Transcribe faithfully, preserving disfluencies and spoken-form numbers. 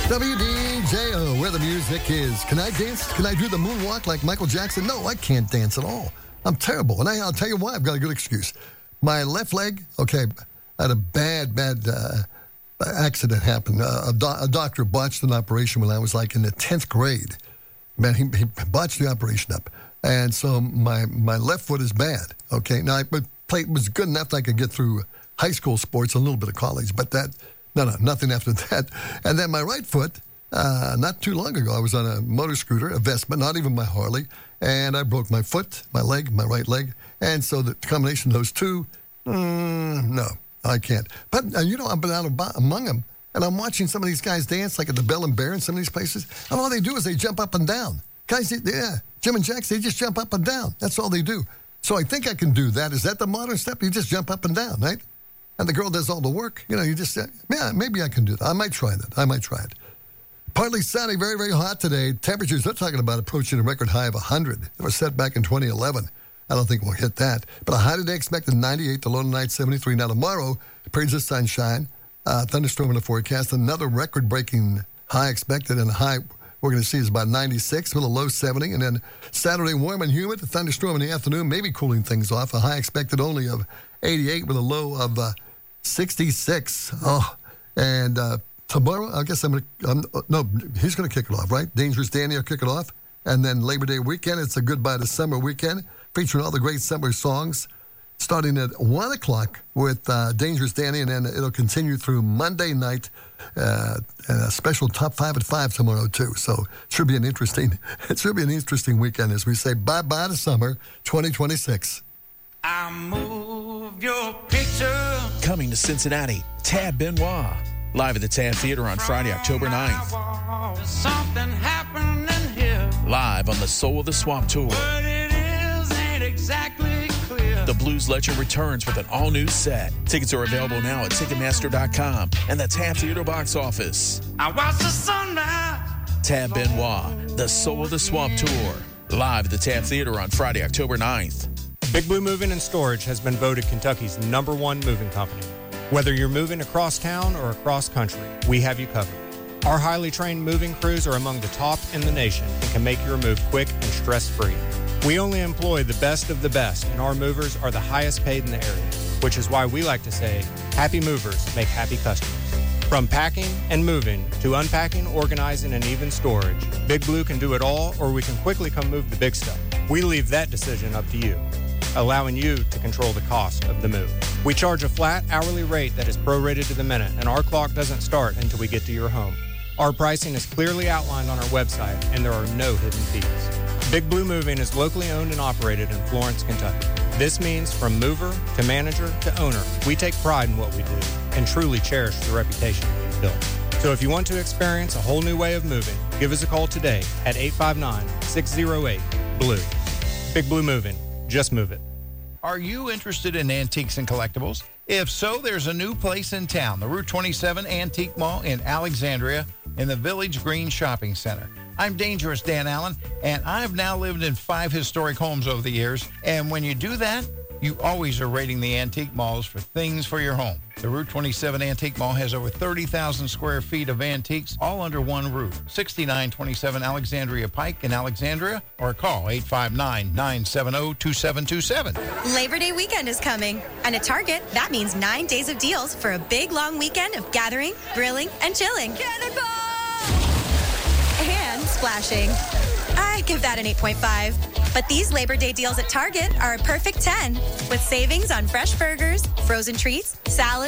W D J O, where the music is. Can I dance? Can I do the moonwalk like Michael Jackson? No, I can't dance at all. I'm terrible. And I, I'll tell you why. I've got a good excuse. My left leg, okay, I had a bad, bad uh, accident happen. Uh, a, do- a doctor botched an operation when I was like in the tenth grade. Man, he, he botched the operation up. And so my, my left foot is bad, okay? Now, I played, was good enough that I could get through high school sports, a little bit of college, but that... No, no, nothing after that. And then my right foot, uh, not too long ago, I was on a motor scooter, a Vespa, not even my Harley, and I broke my foot, my leg, my right leg. And so the combination of those two, mm, no, I can't. But, uh, you know, I've been out about, among them, and I'm watching some of these guys dance, like at the Bell and Bear and some of these places, and all they do is they jump up and down. Guys, yeah, Jim and Jax, they just jump up and down. That's all they do. So I think I can do that. Is that the modern step? You just jump up and down, right? And the girl does all the work. You know, you just, uh, yeah, maybe I can do that. I might try that. I might try it. Partly sunny, very, very hot today. Temperatures, they're talking about approaching a record high of one hundred. It was set back in twenty eleven. I don't think we'll hit that. But a high today expected ninety-eight, the low tonight seventy-three. Now tomorrow, periods of sunshine, uh, thunderstorm in the forecast. Another record-breaking high expected, and the high we're going to see is about ninety-six with a low seventy. And then Saturday, warm and humid, a thunderstorm in the afternoon, maybe cooling things off. A high expected only of eighty-eight with a low of uh, sixty-six. Oh, and uh, tomorrow, I guess I'm going to, um, no, he's going to kick it off, right? Dangerous Danny will kick it off. And then Labor Day weekend, it's a goodbye to summer weekend, featuring all the great summer songs, starting at one o'clock with uh, Dangerous Danny, and then it'll continue through Monday night, uh, and a special top five at five tomorrow, too. So it should be an interesting, it should be an interesting weekend as we say bye-bye to summer twenty twenty-six. I move your picture. Coming to Cincinnati, Tab Benoit. Live at the Tab Theater on Friday, October ninth. Something happening here. Live on the Soul of the Swamp Tour. What it is ain't exactly clear. The Blues Legend returns with an all-new set. Tickets are available now at Ticketmaster dot com and the Tab Theater box office. I watch the sunrise. Tab Benoit, the Soul of the Swamp Tour. Live at the Tab Theater on Friday, October ninth. Big Blue Moving and Storage has been voted Kentucky's number one moving company. Whether you're moving across town or across country, we have you covered. Our highly trained moving crews are among the top in the nation and can make your move quick and stress-free. We only employ the best of the best, and our movers are the highest paid in the area, which is why we like to say, happy movers make happy customers. From packing and moving to unpacking, organizing, and even storage, Big Blue can do it all, or we can quickly come move the big stuff. We leave that decision up to you, allowing you to control the cost of the move. We charge a flat hourly rate that is prorated to the minute, and our clock doesn't start until we get to your home. Our pricing is clearly outlined on our website, and there are no hidden fees. Big Blue Moving is locally owned and operated in Florence, Kentucky. This means from mover to manager to owner, we take pride in what we do and truly cherish the reputation we've built. So if you want to experience a whole new way of moving, give us a call today at eight five nine, six oh eight, B L U E. Big Blue Moving. Just move it. Are you interested in antiques and collectibles? If so, there's a new place in town, the Route twenty-seven Antique Mall in Alexandria in the Village Green Shopping Center. I'm Dangerous Dan Allen, and I've now lived in five historic homes over the years. And when you do that, you always are rating the antique malls for things for your home. The Route twenty-seven Antique Mall has over thirty thousand square feet of antiques, all under one roof. sixty-nine twenty-seven Alexandria Pike in Alexandria, or call eight five nine, nine seven zero, two seven two seven. Labor Day weekend is coming, and at Target, that means nine days of deals for a big, long weekend of gathering, grilling, and chilling. Cannonball! And splashing. I give that an eight point five. But these Labor Day deals at Target are a perfect ten, with savings on fresh burgers, frozen treats, salads,